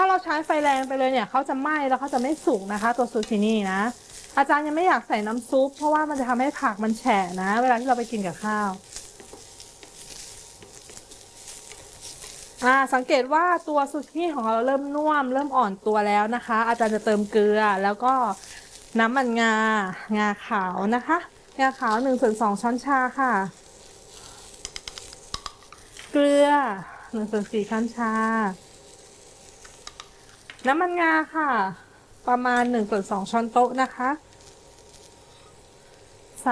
าเราใช้ไฟแรงไปเลยเนี่ยเขาจะไหม้แล้วเขาจะไม่สุกนะคะตัวซูชินี่นะอาจารย์ยังไม่อยากใส่น้ำซุปเพราะว่ามันจะทำให้ผักมันแฉะนะเวลาที่เราไปกินกับข้าวสังเกตว่าตัวซูชิของเราเริ่มนุ่มเริ่มอ่อนตัวแล้วนะคะอาจารย์จะเติมเกลือแล้วก็น้ำมันงาขาวนะคะงาขาว1/2 ช้อนชาค่ะเกลือ1/4 ช้อนชาน้ำมันงาค่ะประมาณ1/2 ช้อนโต๊ะนะคะ